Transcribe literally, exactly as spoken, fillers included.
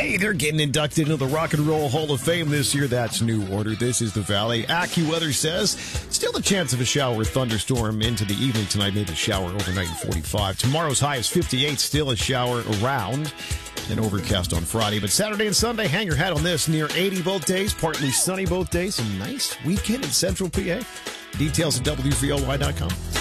Hey, they're getting inducted into the Rock and Roll Hall of Fame this year. That's New Order. This is the Valley. AccuWeather says still the chance of a shower or thunderstorm into the evening tonight. Maybe a shower overnight in forty-five. Tomorrow's high is fifty-eight. Still a shower around. And overcast on Friday. But Saturday and Sunday, hang your hat on this. Near eighty both days. Partly sunny both days. A nice weekend in Central P A. Details at W V L Y dot com.